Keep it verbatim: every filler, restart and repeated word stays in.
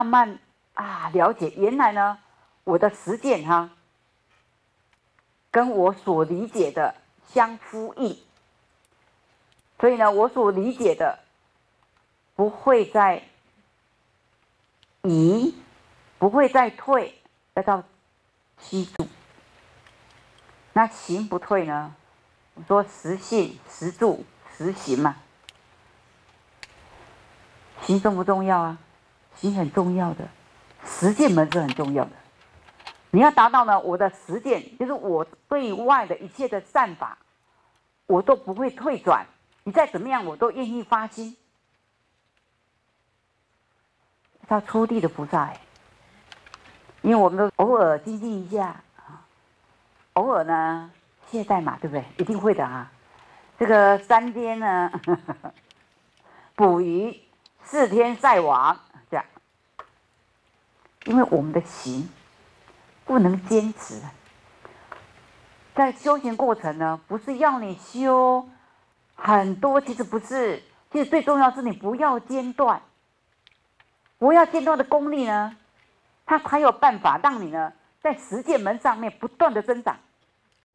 慢慢啊了解，原来呢，我的实践哈，跟我所理解的相呼应，所以呢，我所理解的不会再移，不会再退，要到吸住。那行不退呢？我说实信、实住、实行嘛。行重不重要啊？行很重要的，实践门是很重要的。你要达到呢，我的实践就是我对外的一切的善法，我都不会退转。你再怎么样，我都愿意发心。到初地的菩萨、欸，因为我们都偶尔精进一下，偶尔呢懈怠嘛，对不对？一定会的啊。这个三天呢捕鱼，四天晒网，这样。因为我们的行不能坚持，在修行过程呢，不是要你修很多，其实不是，其实最重要是你不要间断，不要间断的功力呢，它才有办法让你呢在实践门上面不断的增长。